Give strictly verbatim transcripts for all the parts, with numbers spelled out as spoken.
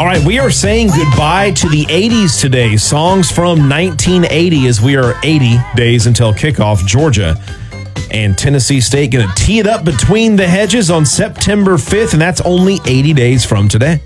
right, we are saying goodbye to the eighties today. Songs from nineteen eighty as we are eighty days until kickoff. Georgia and Tennessee State going to tee it up between the hedges on September fifth, and that's only eighty days from today.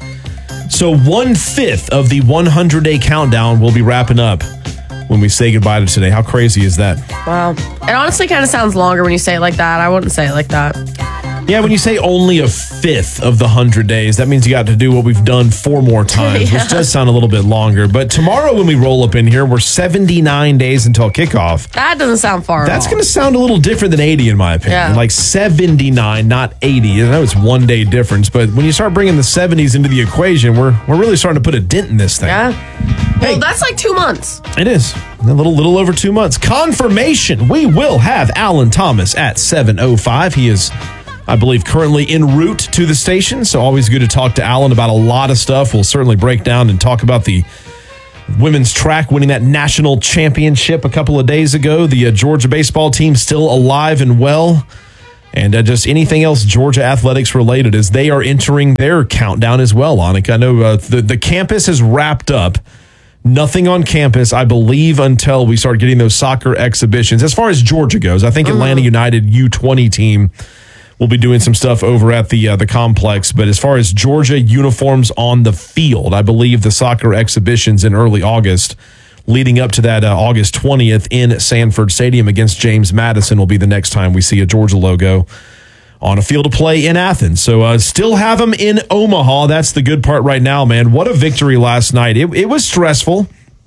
So one-fifth of the hundred-day countdown will be wrapping up when we say goodbye to today. How crazy is that? Wow. It honestly kind of sounds longer when you say it like that. I wouldn't say it like that. Yeah, when you say only a fifth of the one hundred days, that means you got to do what we've done four more times, yeah. Which does sound a little bit longer. But tomorrow when we roll up in here, we're seventy-nine days until kickoff. That doesn't sound far That's at all. going to sound a little different than eighty, in my opinion. Yeah. Like seventy-nine, not eighty. I know it's one day difference, but when you start bringing the seventies into the equation, we're we're really starting to put a dent in this thing. Yeah. Hey, well, that's like two months. It is. A little little over two months. Confirmation. We will have Alan Thomas at seven oh five. He is, I believe, currently en route to the station, so always good to talk to Alan about a lot of stuff. We'll certainly break down and talk about the women's track winning that national championship a couple of days ago. The uh, Georgia baseball team still alive and well. And uh, just anything else Georgia athletics related as they are entering their countdown as well, Annika. I know uh, the, the campus has wrapped up. Nothing on campus, I believe, until we start getting those soccer exhibitions. As far as Georgia goes, I think mm-hmm. Atlanta United U twenty team will be doing some stuff over at the uh, the complex. But as far as Georgia uniforms on the field, I believe the soccer exhibitions in early August, leading up to that uh, August twentieth in Sanford Stadium against James Madison, will be the next time we see a Georgia logo on a field of play in Athens. So uh, still have them in Omaha. That's the good part right now, man. What a victory last night. It, it was stressful.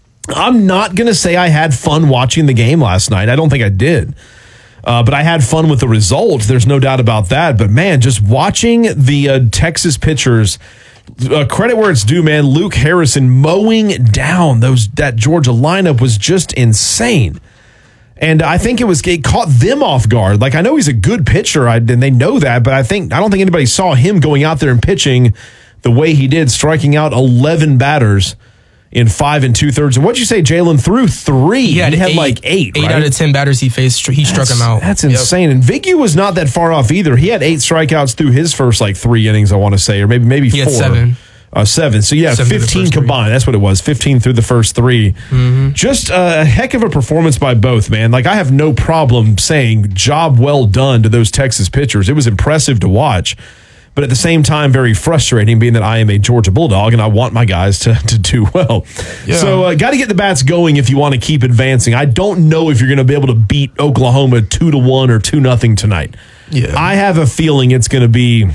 I'm not going to say I had fun watching the game last night. I don't think I did. Uh, but I had fun with the result. There's no doubt about that. But, man, just watching the uh, Texas pitchers, uh, credit where it's due, man. Luke Harrison mowing down those that Georgia lineup was just insane. And I think it was it caught them off guard. Like, I know he's a good pitcher, I, and they know that, but I think I don't think anybody saw him going out there and pitching the way he did, striking out eleven batters in five and two thirds. And what'd you say, Jalen threw three? He had, he had eight, like eight. Eight right? out of ten batters he faced, he struck that's, him out. That's insane. Yep. And Viggy was not that far off either. He had eight strikeouts through his first like three innings, I want to say, or maybe maybe he four. Had seven. Uh, seven. So, yeah, seven fifteen combined. Three. That's what it was. fifteen through the first three. Mm-hmm. Just uh, a heck of a performance by both, man. Like, I have no problem saying job well done to those Texas pitchers. It was impressive to watch, but at the same time, very frustrating, being that I am a Georgia Bulldog and I want my guys to, to do well. Yeah. So, uh, got to get the bats going if you want to keep advancing. I don't know if you're going to be able to beat Oklahoma two to one or two nothing tonight. Yeah. I have a feeling it's going to be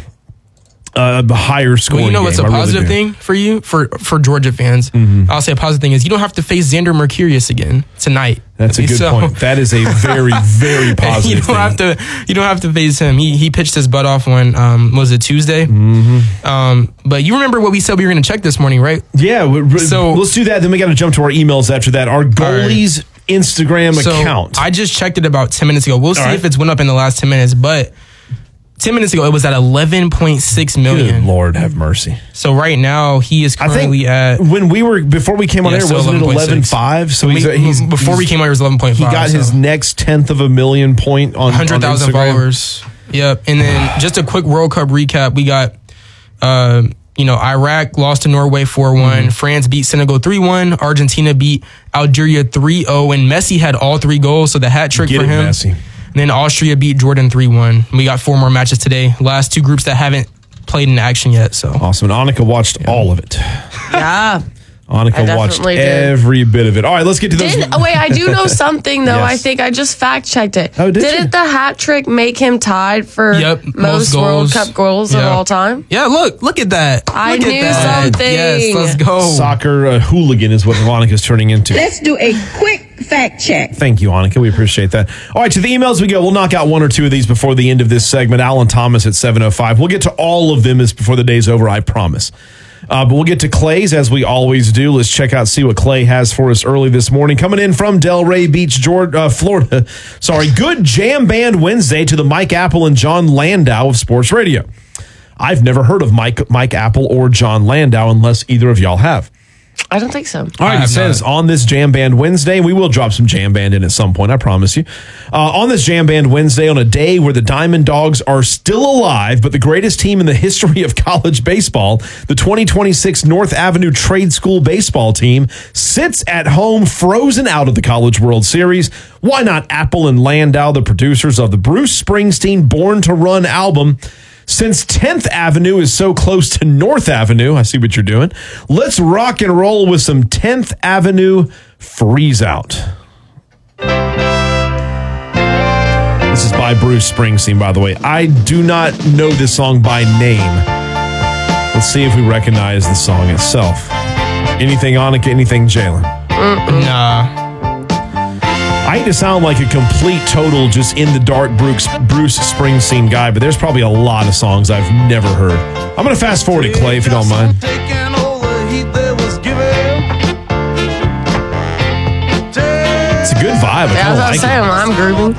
a higher scoring. Well, you know what's game. a positive really thing for you, for for Georgia fans? Mm-hmm. I'll say a positive thing is you don't have to face Xander Mercurius again tonight. That's a good so, point. That is a very, very positive you don't thing. Have to, you don't have to face him. He he pitched his butt off when, um, was it Tuesday? Mm-hmm. Um, but you remember what we said we were going to check this morning, right? Yeah. So let's do that. Then we got to jump to our emails after that. Our goalies right. Instagram so account. I just checked it about ten minutes ago. We'll see right. if it's went up in the last ten minutes, but ten minutes ago, it was at eleven point six million. Good Lord, have mercy. So right now, he is currently I think at... When we were, before we came on yeah, air, so wasn't it eleven point five? So we, he's, he's, before he's, we came on air, it was eleven point five. He got so. his next tenth of a million point on, one hundred thousand on followers. Yep. And then just a quick World Cup recap. We got, uh, you know, Iraq lost to Norway four one. Mm-hmm. France beat Senegal three one. Argentina beat Algeria three oh. And Messi had all three goals, so the hat trick Get for it, him. Messi. And then Austria beat Jordan three one. We got four more matches today. Last two groups that haven't played in action yet. So awesome. And Annika watched yeah. all of it. Yeah. Annika watched did. every bit of it. All right, let's get to those. Did, oh, wait, I do know something, though. yes. I think I just fact-checked it. Oh, did Didn't you? the hat trick make him tied for yep, most, most World Cup goals yeah. of all time? Yeah, look. Look at that. I look knew that. something. Yes, let's go. Soccer uh, hooligan is what Annika's turning into. Let's do a quick fact check. Thank you, Annika. We appreciate that. All right, to the emails we go. We'll knock out one or two of these before the end of this segment. Alan Thomas at seven oh five. We'll get to all of them as before the day's over, I promise. Uh, but we'll get to Clay's as we always do. Let's check out, see what Clay has for us early this morning. Coming in from Delray Beach, Georgia, uh, Florida. Sorry, good Jam Band Wednesday to the Mike Apple and John Landau of Sports Radio. I've never heard of Mike Mike Apple or John Landau unless either of y'all have. I don't think so. All right, it have says not. on this Jam Band Wednesday, we will drop some Jam Band in at some point, I promise you. Uh, on this Jam Band Wednesday, on a day where the Diamond Dogs are still alive, but the greatest team in the history of college baseball, the twenty twenty-six North Avenue Trade School baseball team, sits at home frozen out of the College World Series. Why not Apple and Landau, the producers of the Bruce Springsteen Born to Run album? Since tenth Avenue is so close to North Avenue, I see what you're doing. Let's rock and roll with some tenth Avenue Freeze Out. This is by Bruce Springsteen, by the way. I do not know this song by name. Let's see if we recognize the song itself. Anything, Annika? Anything, Jalen? Nah. I hate to sound like a complete, total, just in the dark Bruce, Bruce Springsteen guy, but there's probably a lot of songs I've never heard. I'm going to fast forward it, Clay, if you don't mind. It's a good vibe. I Yeah, I was kind about to of say, like I'm grooving.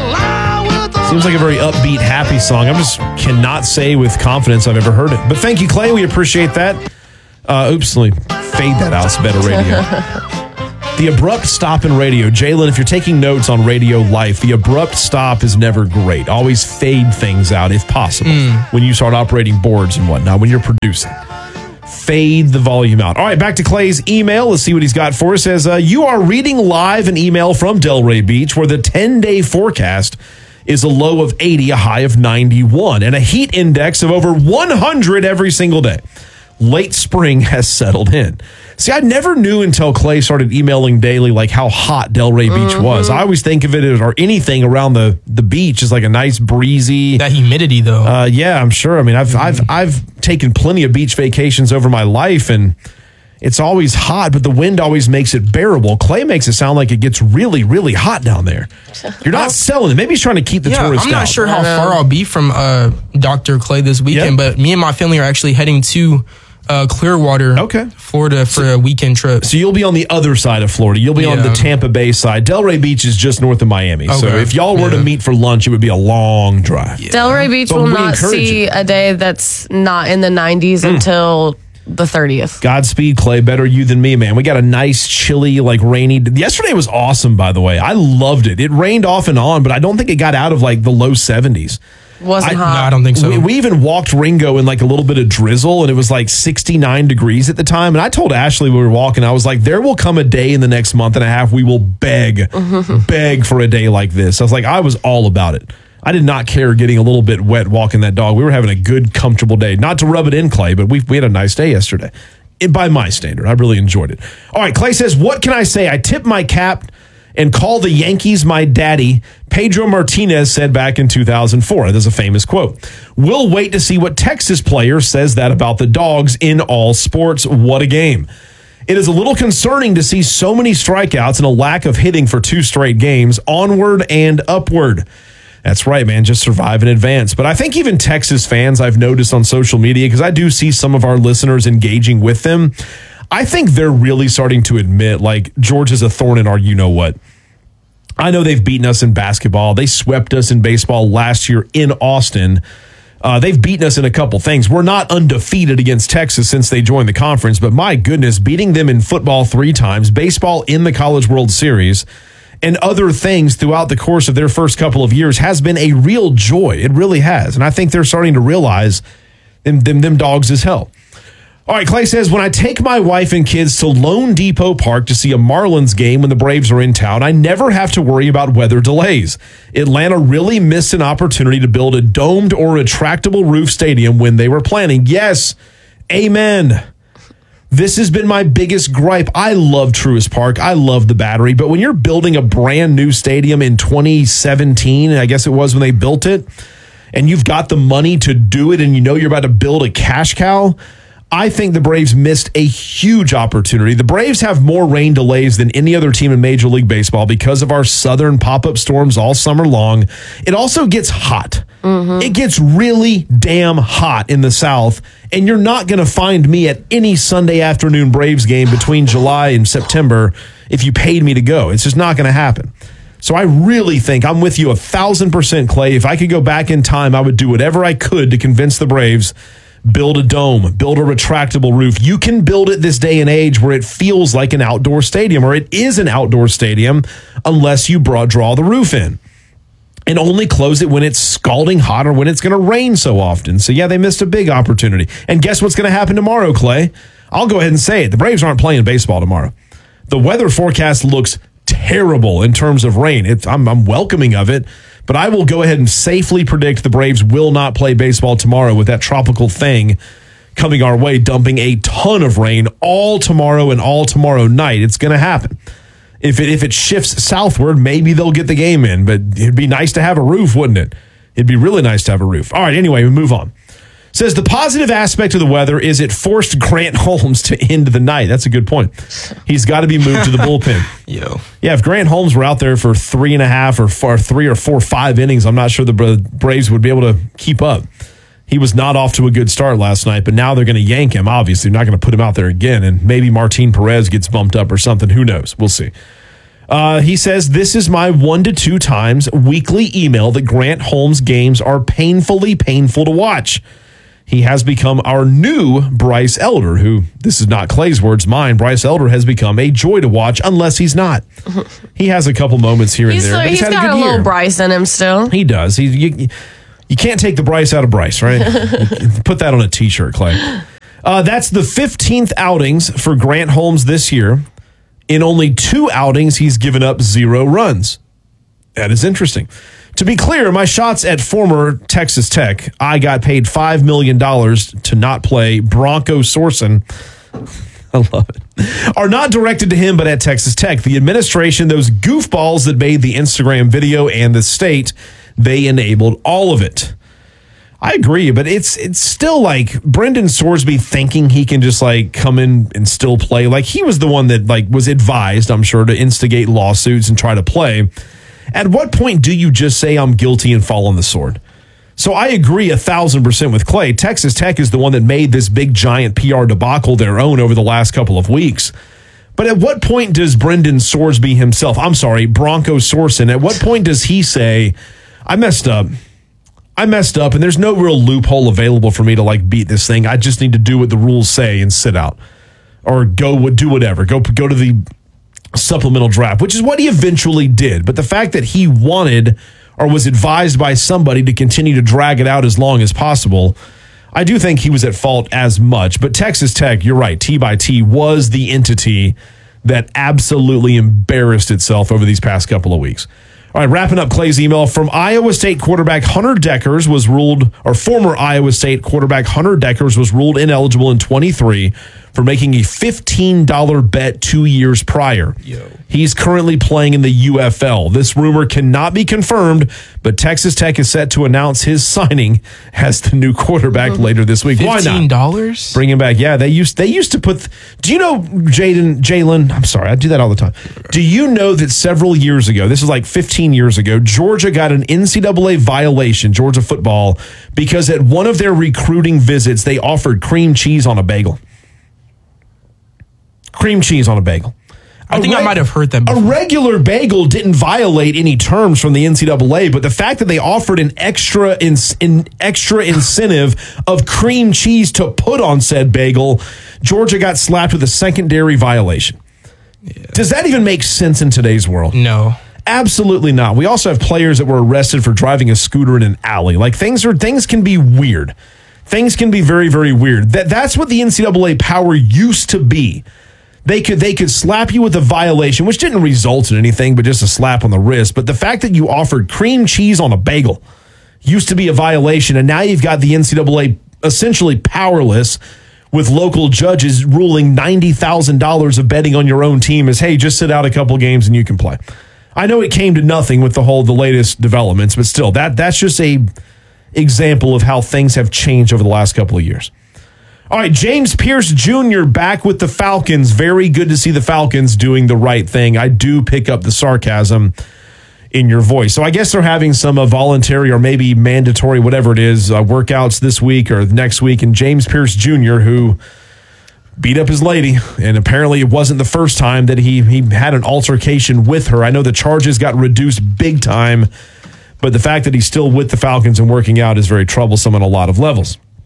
it. Seems like a very upbeat, happy song. I just cannot say with confidence I've ever heard it. But thank you, Clay. We appreciate that. Uh, oops, let me fade that out. It's better radio. The abrupt stop in radio. Jalen, if you're taking notes on radio life, the abrupt stop is never great. Always fade things out if possible when you start operating boards and whatnot, when you're producing. Fade the volume out. All right, back to Clay's email. Let's see what he's got for us. Says, uh, you are reading live an email from Delray Beach where the ten-day forecast is a low of eighty, a high of ninety-one, and a heat index of over one hundred every single day. Late spring has settled in. See, I never knew until Clay started emailing daily like how hot Delray Beach Mm-hmm. was. I always think of it as, or anything around the, the beach as like a nice breezy. That humidity, though. Uh, yeah, I'm sure. I mean, I've I've I've taken plenty of beach vacations over my life, and it's always hot, but the wind always makes it bearable. Clay makes it sound like it gets really, really hot down there. You're not selling it. Maybe he's trying to keep the yeah, tourists I'm not out. sure how I know. far I'll be from uh, Doctor Clay this weekend, Yep. but me and my family are actually heading to uh, Clearwater, Okay. Florida, for a weekend trip. So you'll be on the other side of Florida. You'll be on Yeah. the Tampa Bay side. Delray Beach is just north of Miami. So Okay. if y'all were to Yeah. meet for lunch, it would be a long drive. Delray Beach But will we not encourage see it. a day that's not in the nineties until the thirtieth. Godspeed, Clay. Better you than me, man. We got a nice, chilly, like rainy. Yesterday was awesome, by the way. I loved it. It rained off and on, but I don't think it got out of like the low seventies. Wasn't I- hot. No, I don't think so. We, we even walked Ringo in like a little bit of drizzle, and it was like sixty-nine degrees at the time. And I told Ashley we were walking, I was like, there will come a day in the next month and a half we will beg, beg for a day like this. I was like, I was all about it. I did not care getting a little bit wet walking that dog. We were having a good, comfortable day. Not to rub it in, Clay, but we, we had a nice day yesterday. It, by my standard, I really enjoyed it. All right, Clay says, what can I say? I tip my cap and call the Yankees my daddy, Pedro Martinez said back in two thousand four. There's a famous quote. We'll wait to see what Texas player says that about the Dogs in all sports. What a game. It is a little concerning to see so many strikeouts and a lack of hitting for two straight games, onward and upward. That's right, man. Just survive in advance. But I think even Texas fans, I've noticed on social media, because I do see some of our listeners engaging with them, I think they're really starting to admit, like, George is a thorn in our you-know-what. I know they've beaten us in basketball. They swept us in baseball last year in Austin. Uh, they've beaten us in a couple things. We're not undefeated against Texas since they joined the conference, but my goodness, beating them in football three times, baseball in the College World Series, and other things throughout the course of their first couple of years has been a real joy. It really has. And I think they're starting to realize them, them, them dogs is hell. All right, Clay says, when I take my wife and kids to Lone Depot Park to see a Marlins game when the Braves are in town, I never have to worry about weather delays. Atlanta really missed an opportunity to build a domed or retractable roof stadium when they were planning. Yes, amen. This has been my biggest gripe. I love Truist Park. I love the Battery. But when you're building a brand new stadium in twenty seventeen, I guess it was when they built it, and you've got the money to do it and you know you're about to build a cash cow, I think the Braves missed a huge opportunity. The Braves have more rain delays than any other team in Major League Baseball because of our southern pop-up storms all summer long. It also gets hot. Mm-hmm. It gets really damn hot in the South, and you're not going to find me at any Sunday afternoon Braves game between July and September if you paid me to go. It's just not going to happen. So I really think I'm with you a thousand percent, Clay. If I could go back in time, I would do whatever I could to convince the Braves build a dome, build a retractable roof. You can build it this day and age where it feels like an outdoor stadium, or it is an outdoor stadium, unless you draw, draw the roof in. And only close it when it's scalding hot or when it's going to rain so often. So, yeah, they missed a big opportunity. And guess what's going to happen tomorrow, Clay? I'll go ahead and say it. The Braves aren't playing baseball tomorrow. The weather forecast looks terrible in terms of rain. It's, I'm, I'm welcoming of it, but I will go ahead and safely predict the Braves will not play baseball tomorrow with that tropical thing coming our way, dumping a ton of rain all tomorrow and all tomorrow night. It's going to happen. If it if it shifts southward, maybe they'll get the game in, but it'd be nice to have a roof, wouldn't it? It'd be really nice to have a roof. All right, anyway, we move on. Says the positive aspect of the weather is it forced Grant Holmes to end the night. That's a good point. He's got to be moved to the bullpen. Yo. Yeah, if Grant Holmes were out there for three and a half or four, three or four, five innings, I'm not sure the Braves would be able to keep up. He was not off to a good start last night, but now they're going to yank him, obviously. They're not going to put him out there again, and maybe Martin Perez gets bumped up or something. Who knows? We'll see. Uh, he says, this is my one to two times weekly email that Grant Holmes games are painfully painful to watch. He has become our new Bryce Elder, who, this is not Clay's words, mine. Bryce Elder has become a joy to watch, unless he's not. He has a couple moments here and He's, there. But he's he's had got a, a, good little year. Bryce in him still. He does. He, you, you can't take the Bryce out of Bryce, right? Put that on a T-shirt, Clay. Uh, that's the fifteenth outings for Grant Holmes this year. In only two outings, he's given up zero runs. That is interesting. To be clear, my shots at former Texas Tech, I got paid five million dollars to not play Bronco Sorsen. I love it. Are not directed to him, but at Texas Tech. The administration, those goofballs that made the Instagram video and the state, they enabled all of it. I agree, but it's it's still like Brendan Sorsby thinking he can just like come in and still play. Like he was the one that like was advised, I'm sure, to instigate lawsuits and try to play. At what point do you just say I'm guilty and fall on the sword? So I agree a thousand percent with Clay. Texas Tech is the one that made this big giant P R debacle their own over the last couple of weeks. But at what point does Brendan Sorsby himself, I'm sorry, Bronco Sorsen, at what point does he say, I messed up? I messed up, and there's no real loophole available for me to like beat this thing. I just need to do what the rules say and sit out, or go do whatever. Go go to the supplemental draft, which is what he eventually did. But the fact that he wanted or was advised by somebody to continue to drag it out as long as possible, I do think he was at fault as much. But Texas Tech, you're right, T by T was the entity that absolutely embarrassed itself over these past couple of weeks. All right, wrapping up Clay's email from Iowa State quarterback Hunter Deckers was ruled, or former Iowa State quarterback Hunter Deckers was ruled ineligible in twenty-three for making a fifteen dollars bet two years prior. Yo. He's currently playing in the U F L. This rumor cannot be confirmed, but Texas Tech is set to announce his signing as the new quarterback later this week. Why not? fifteen dollars? Bring him back. Yeah, they used they used to put. Do you know Jaden Jalen? I'm sorry, I do that all the time. Do you know that several years ago, this is like fifteen years ago, Georgia got an N C double A violation, Georgia football, because at one of their recruiting visits they offered cream cheese on a bagel. Cream cheese on a bagel. I think a I might have heard that A before. regular bagel didn't violate any terms from the N C double A, but the fact that they offered an extra in, in extra incentive of cream cheese to put on said bagel, Georgia got slapped with a secondary violation. Yeah. Does that even make sense in today's world? No. Absolutely not. We also have players that were arrested for driving a scooter in an alley. Like things are things can be weird. Things can be very, very weird. That that's what the N C double A power used to be. They could they could slap you with a violation, which didn't result in anything but just a slap on the wrist. But the fact that you offered cream cheese on a bagel used to be a violation, and now you've got the N C double A essentially powerless with local judges ruling ninety thousand dollars of betting on your own team as, hey, just sit out a couple games and you can play. I know it came to nothing with the whole the latest developments, but still, that that's just a example of how things have changed over the last couple of years. All right, James Pierce Junior back with the Falcons. Very good to see the Falcons doing the right thing. I do pick up the sarcasm in your voice. So I guess they're having some uh, voluntary or maybe mandatory, whatever it is, uh, workouts this week or next week. And James Pierce Junior, who beat up his lady, and apparently it wasn't the first time that he he had an altercation with her. I know the charges got reduced big time, but the fact that he's still with the Falcons and working out is very troublesome on a lot of levels.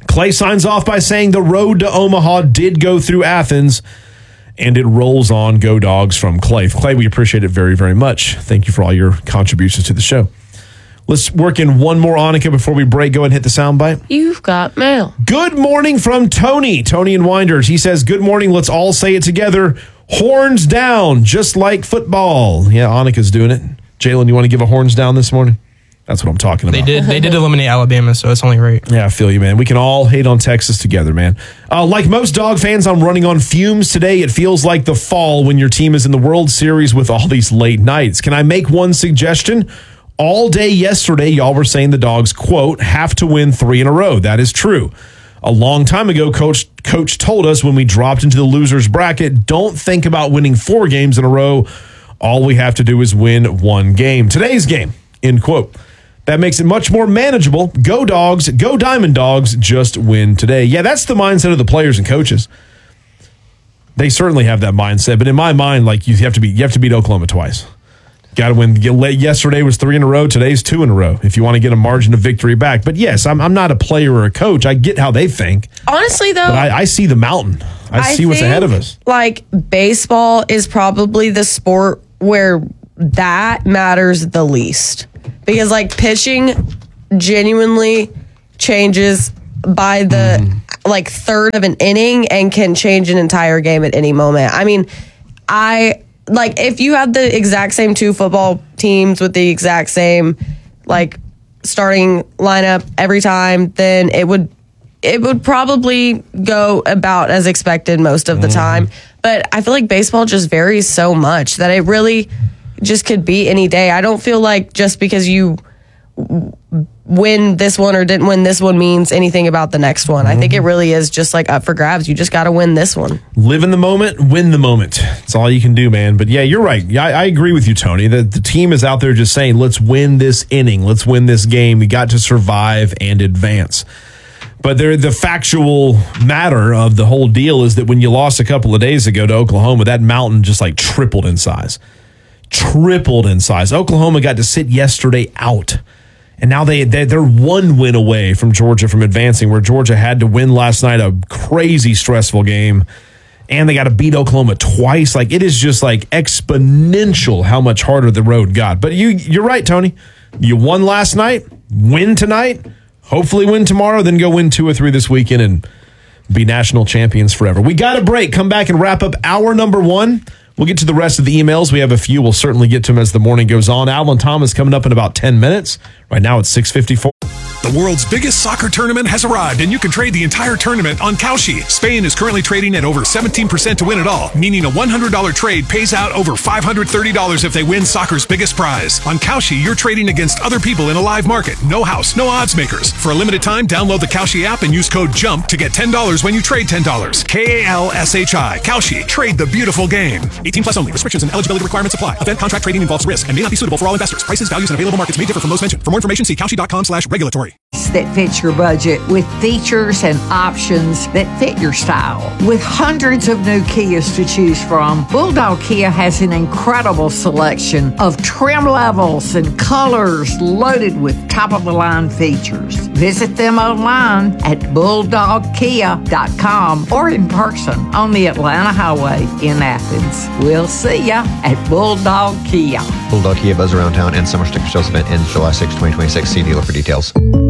Clay signs off by saying the road to Omaha did go through Athens, and it rolls on. Go Dogs from Clay. Clay, we appreciate it very, very much. Thank you for all your contributions to the show. Let's work in one more, Annika, before we break. Go ahead and hit the soundbite. You've got mail. Good morning from Tony. Tony in Winders. He says, good morning. Let's all say it together. Horns down, just like football. Yeah, Annika's doing it. Jalen, you want to give a horns down this morning? That's what I'm talking about. They did They did eliminate Alabama, so it's only right. Yeah, I feel you, man. We can all hate on Texas together, man. Uh, like most Dog fans, I'm running on fumes today. It feels like the fall when your team is in the World Series with all these late nights. Can I make one suggestion? All day yesterday, y'all were saying the Dogs, quote, have to win three in a row. That is true. A long time ago, Coach Coach told us when we dropped into the loser's bracket, don't think about winning four games in a row. All we have to do is win one game. Today's game, end quote. That makes it much more manageable. Go Dogs, go Diamond Dogs, just win today. Yeah, that's the mindset of the players and coaches. They certainly have that mindset, but in my mind, like you have to be, you have to beat Oklahoma twice. Got to win. Yesterday was three in a row. Today's two in a row. If you want to get a margin of victory back, but yes, I'm I'm not a player or a coach. I get how they think. Honestly, though, but I, I see the mountain. I, I see what's ahead of us. Like baseball is probably the sport where that matters the least because like pitching genuinely changes by the mm. like third of an inning and can change an entire game at any moment. I mean, I. Like, if you had the exact same two football teams with the exact same, like, starting lineup every time, then it would it would probably go about as expected most of the mm-hmm. time. But I feel like baseball just varies so much that it really just could be any day. I don't feel like just because you win this one or didn't win this one means anything about the next one. Mm-hmm. I think it really is just like up for grabs. You just got to win this one. Live in the moment, win the moment. That's all you can do, man. But yeah, you're right. I, I agree with you, Tony. The, the team is out there just saying, let's win this inning. Let's win this game. We got to survive and advance. But there, the factual matter of the whole deal is that when you lost a couple of days ago to Oklahoma, that mountain just like tripled in size. Tripled in size. Oklahoma got to sit yesterday out. And now they, they, they're one win away from Georgia from advancing, where Georgia had to win last night, a crazy stressful game. And they got to beat Oklahoma twice. Like, it is just like exponential how much harder the road got. But you, you're right, Tony. You won last night, win tonight, hopefully win tomorrow, then go win two or three this weekend and be national champions forever. We got a break. Come back and wrap up hour number one. We'll get to the rest of the emails. We have a few. We'll certainly get to them as the morning goes on. Alan Thomas coming up in about ten minutes. Right now it's six fifty-four. The world's biggest soccer tournament has arrived, and you can trade the entire tournament on Kalshi. Spain is currently trading at over seventeen percent to win it all, meaning a one hundred dollars trade pays out over five hundred thirty dollars if they win soccer's biggest prize. On Kalshi, you're trading against other people in a live market. No house, no odds makers. For a limited time, download the Kalshi app and use code JUMP to get ten dollars when you trade ten dollars. K A L S H I. Kalshi. Trade the beautiful game. eighteen plus only. Restrictions and eligibility requirements apply. Event contract trading involves risk and may not be suitable for all investors. Prices, values, and available markets may differ from those mentioned. For more information, see Kalshi.com slash regulatory. That fits your budget with features and options that fit your style. With hundreds of new Kias to choose from, Bulldog Kia has an incredible selection of trim levels and colors loaded with top-of-the-line features. Visit them online at bulldog kia dot com or in person on the Atlanta Highway in Athens. We'll see ya at Bulldog Kia. Bulldog Kia Buzz Around Town and Summer Sticker Sales event ends July sixth, twenty twenty-six. See dealer for details.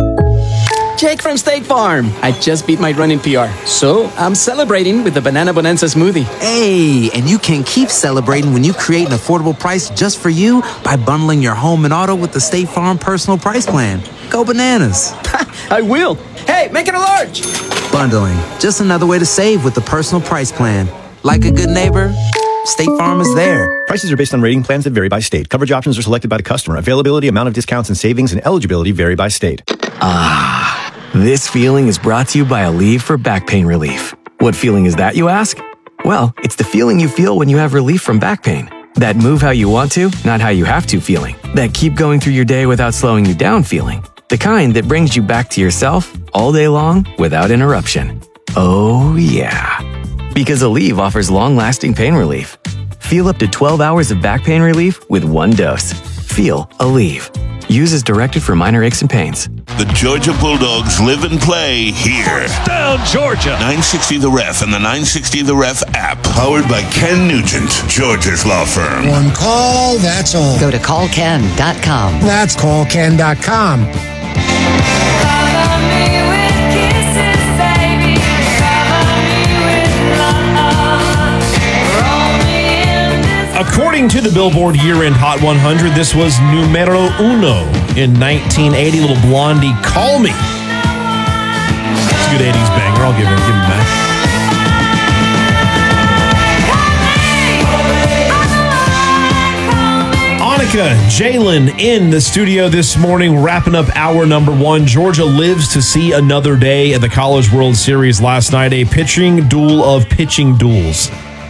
Jake from State Farm. I just beat my running P R, so I'm celebrating with the Banana Bonanza smoothie. Hey, and you can keep celebrating when you create an affordable price just for you by bundling your home and auto with the State Farm Personal Price Plan. Go bananas. I will. Hey, make it a large. Bundling, just another way to save with the Personal Price Plan. Like a good neighbor, State Farm is there. Prices are based on rating plans that vary by state. Coverage options are selected by the customer. Availability, amount of discounts and savings, and eligibility vary by state. Ah, this feeling is brought to you by Aleve for back pain relief. What feeling is that, you ask? Well, it's the feeling you feel when you have relief from back pain. That move how you want to, not how you have to feeling. That keep going through your day without slowing you down feeling. The kind that brings you back to yourself all day long without interruption. Oh, yeah. Because Aleve offers long-lasting pain relief. Feel up to twelve hours of back pain relief with one dose. Feel Aleve. Use as directed for minor aches and pains. The Georgia Bulldogs live and play here. Down, Georgia. nine sixty The Ref and the nine sixty The Ref app. Powered by Ken Nugent, Georgia's law firm. One call, that's all. Go to call ken dot com. That's call ken dot com. According to the Billboard Year-End Hot one hundred, this was numero uno in nineteen eighty. Little Blondie, Call Me. It's a good eighties banger. I'll give him, give him that. Annika, Jalen in the studio this morning, wrapping up hour number one. Georgia lives to see another day at the College World Series last night. A pitching duel of pitching duels.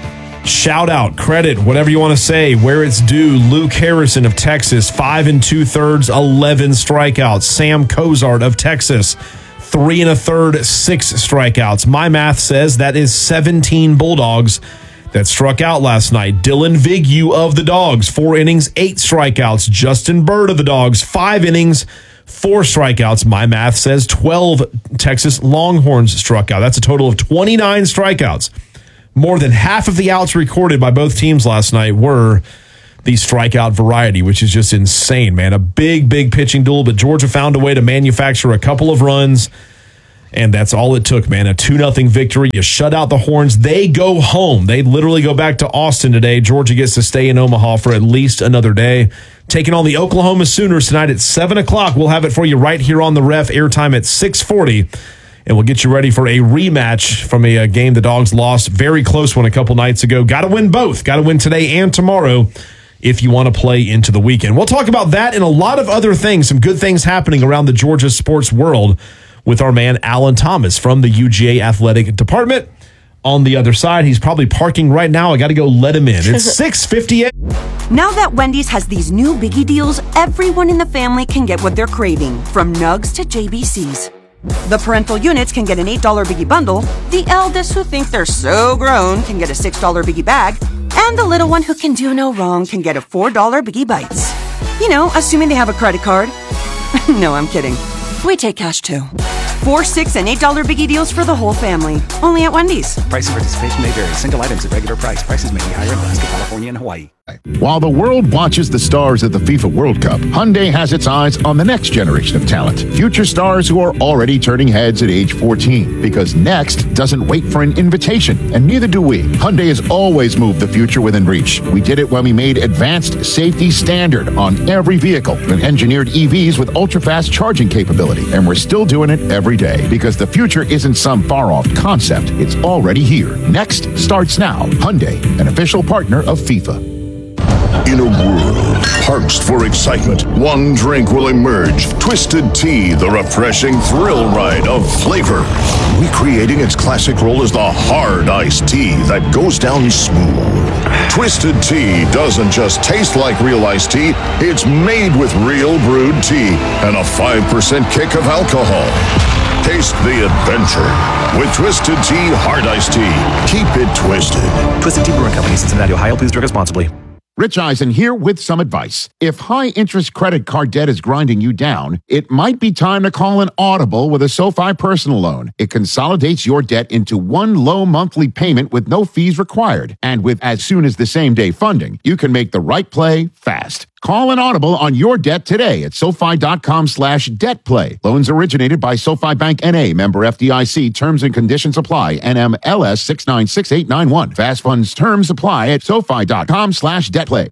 Shout out, credit, whatever you want to say, where it's due. Luke Harrison of Texas, five and two thirds, eleven strikeouts. Sam Cozart of Texas, three and a third, six strikeouts. My math says that is seventeen Bulldogs that struck out last night. Dylan Vignew of the Dogs, four innings, eight strikeouts. Justin Bird of the Dogs, five innings, four strikeouts. My math says twelve Texas Longhorns struck out. That's a total of twenty-nine strikeouts. More than half of the outs recorded by both teams last night were the strikeout variety, which is just insane, man. A big, big pitching duel, but Georgia found a way to manufacture a couple of runs, and that's all it took, man. A two nothing victory. You shut out the Horns. They go home. They literally go back to Austin today. Georgia gets to stay in Omaha for at least another day. Taking on the Oklahoma Sooners tonight at seven o'clock. We'll have it for you right here on the Ref. Airtime at six forty. And we'll get you ready for a rematch from a, a game the Dogs lost. Very close one a couple nights ago. Got to win both. Got to win today and tomorrow if you want to play into the weekend. We'll talk about that and a lot of other things. Some good things happening around the Georgia sports world with our man Alan Thomas from the U G A Athletic Department. On the other side, he's probably parking right now. I got to go let him in. It's six fifty-eight. Now that Wendy's has these new biggie deals, everyone in the family can get what they're craving, from nugs to J B Cs. The parental units can get an eight dollar Biggie bundle, the eldest who think they're so grown can get a six dollar Biggie bag, and the little one who can do no wrong can get a four dollar Biggie Bites. You know, assuming they have a credit card. No, I'm kidding. We take cash too. Four, six, and eight dollar Biggie deals for the whole family. Only at Wendy's. Price and participation may vary. Single items at regular price. Prices may be higher in Alaska, California, and Hawaii. While the world watches the stars at the FIFA World Cup, Hyundai has its eyes on the next generation of talent. Future stars who are already turning heads at age fourteen. Because next doesn't wait for an invitation, and neither do we. Hyundai has always moved the future within reach. We did it when we made advanced safety standard on every vehicle and engineered E Vs with ultra-fast charging capability. And we're still doing it every day because the future isn't some far-off concept. It's already here. Next starts now. Hyundai, an official partner of FIFA. In a world parched for excitement, one drink will emerge. Twisted Tea, the refreshing thrill ride of flavor. Recreating its classic role as the hard iced tea that goes down smooth. Twisted Tea doesn't just taste like real iced tea, it's made with real brewed tea and a five percent kick of alcohol. Taste the adventure with Twisted Tea Hard Iced Tea. Keep it twisted. Twisted Tea Brewing Company, Cincinnati, Ohio. Please drink responsibly. Rich Eisen here with some advice. If high-interest credit card debt is grinding you down, it might be time to call an audible with a SoFi personal loan. It consolidates your debt into one low monthly payment with no fees required. And with as soon as the same day funding, you can make the right play fast. Call an audible on your debt today at SoFi.com slash debt play. Loans originated by SoFi Bank N A, member F D I C. Terms and conditions apply. N M L S six nine six eight nine one. Fast funds terms apply at SoFi.com slash debt play.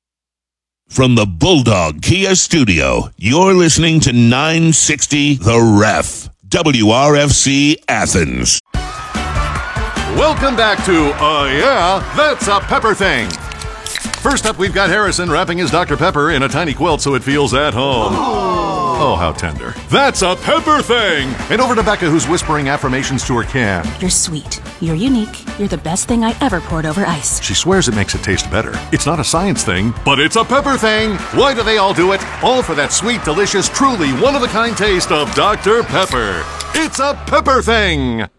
From the Bulldog Kia Studio, you're listening to nine sixty The Ref, W R F C Athens. Welcome back to, uh, yeah, that's a pepper thing. First up, we've got Harrison wrapping his Doctor Pepper in a tiny quilt so it feels at home. Oh, how tender. That's a pepper thing! And over to Becca, who's whispering affirmations to her can. You're sweet. You're unique. You're the best thing I ever poured over ice. She swears it makes it taste better. It's not a science thing, but it's a pepper thing! Why do they all do it? All for that sweet, delicious, truly one-of-a-kind taste of Doctor Pepper. It's a pepper thing!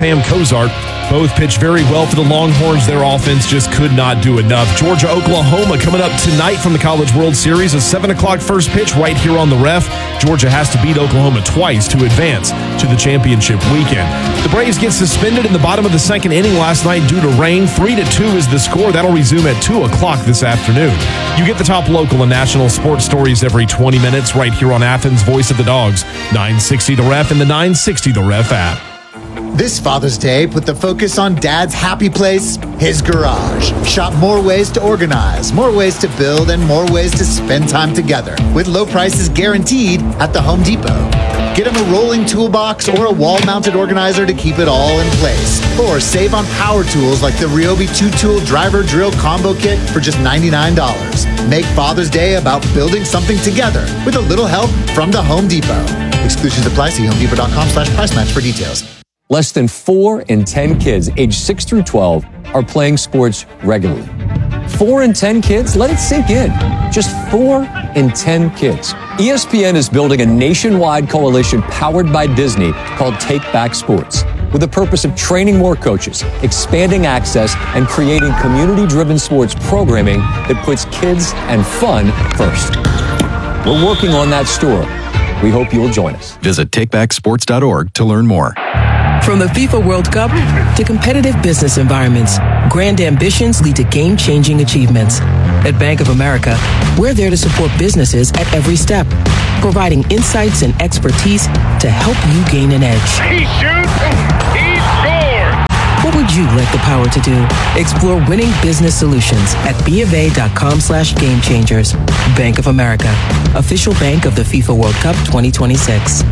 Pam Cozart both pitched very well for the Longhorns. Their offense just could not do enough. Georgia, Oklahoma coming up tonight from the College World Series. A seven o'clock first pitch right here on the Ref. Georgia has to beat Oklahoma twice to advance to the championship weekend. The Braves get suspended in the bottom of the second inning last night due to rain. Three to two is the score. That'll resume at two o'clock this afternoon. You get the top local and national sports stories every twenty minutes right here on Athens' Voice of the Dogs. nine sixty The Ref and the nine sixty The Ref app. This Father's Day, put the focus on Dad's happy place, his garage. Shop more ways to organize, more ways to build, and more ways to spend time together with low prices guaranteed at the Home Depot. Get him a rolling toolbox or a wall-mounted organizer to keep it all in place. Or save on power tools like the Ryobi two-tool driver drill combo kit for just ninety-nine dollars. Make Father's Day about building something together with a little help from the Home Depot. Exclusions apply. See homedepot.com slash price match for details. Less than four in ten kids aged six through twelve are playing sports regularly. Four in ten kids? Let it sink in. Just four in ten kids. E S P N is building a nationwide coalition powered by Disney called Take Back Sports, with the purpose of training more coaches, expanding access, and creating community-driven sports programming that puts kids and fun first. We're working on that story. We hope you'll join us. Visit take back sports dot org to learn more. From the FIFA World Cup to competitive business environments, grand ambitions lead to game-changing achievements. At Bank of America, we're there to support businesses at every step, providing insights and expertise to help you gain an edge. He shoots, he scores! What would you like the power to do? Explore winning business solutions at BofA.com slash game changers. Bank of America, official bank of the FIFA World Cup twenty twenty-six.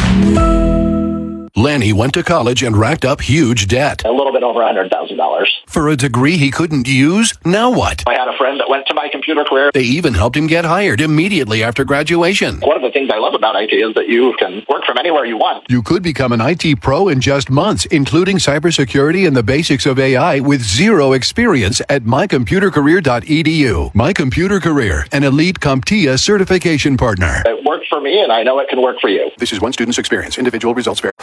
Lanny went to college and racked up huge debt. A little bit over one hundred thousand dollars. For a degree he couldn't use? Now what? I had a friend that went to my computer career. They even helped him get hired immediately after graduation. One of the things I love about I T is that you can work from anywhere you want. You could become an I T pro in just months, including cybersecurity and the basics of A I with zero experience at my computer career dot e d u. My Computer Career, an elite CompTIA certification partner. It worked for me, and I know it can work for you. This is one student's experience. Individual results vary.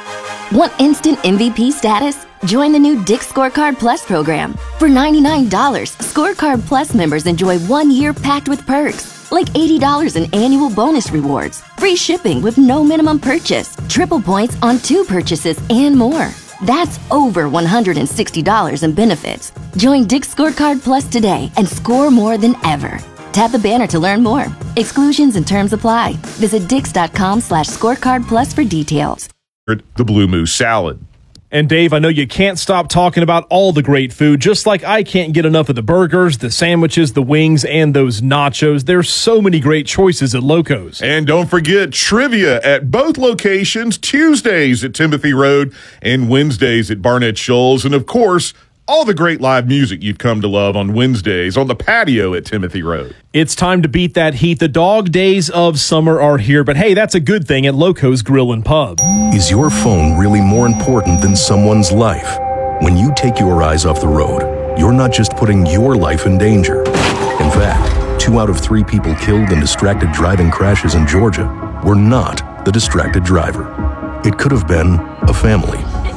Want instant M V P status? Join the new Dick's Scorecard Plus program. For ninety-nine dollars, Scorecard Plus members enjoy one year packed with perks, like eighty dollars in annual bonus rewards, free shipping with no minimum purchase, triple points on two purchases, and more. That's over one hundred sixty dollars in benefits. Join Dick's Scorecard Plus today and score more than ever. Tap the banner to learn more. Exclusions and terms apply. Visit dix.com slash scorecard plus for details. The Blue Moose salad. And Dave, I know you can't stop talking about all the great food, just like I can't get enough of the burgers, the sandwiches, the wings, and those nachos. There's so many great choices at Loco's. And don't forget trivia at both locations, Tuesdays at Timothy Road and Wednesdays at Barnett Shoals. And of course, all the great live music you've come to love on Wednesdays on the patio at Timothy Road. It's time to beat that heat. The dog days of summer are here, but hey, that's a good thing at Loco's Grill and Pub. Is your phone really more important than someone's life? When you take your eyes off the road, you're not just putting your life in danger. In fact, two out of three people killed in distracted driving crashes in Georgia were not the distracted driver. It could have been a family,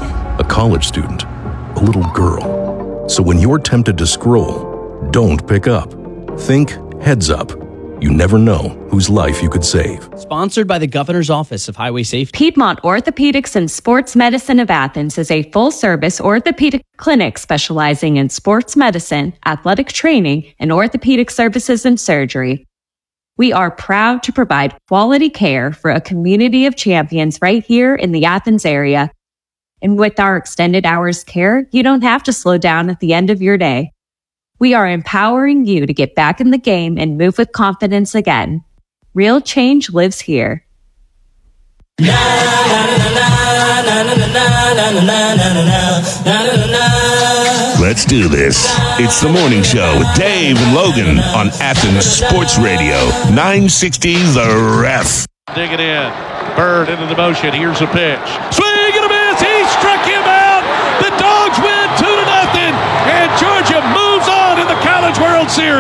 a college student, a little girl. So when you're tempted to scroll, don't pick up. Think heads up. You never know whose life you could save. Sponsored by the Governor's Office of Highway Safety. Piedmont Orthopedics and Sports Medicine of Athens is a full-service orthopedic clinic specializing in sports medicine, athletic training, and orthopedic services and surgery. We are proud to provide quality care for a community of champions right here in the Athens area. And with our extended hours care, you don't have to slow down at the end of your day. We are empowering you to get back in the game and move with confidence again. Real change lives here. Let's do this. It's the morning show with Dave and Logan on Athens Sports Radio, nine sixty The Ref. Dig it in. Bird into the motion. Here's a pitch. Swing!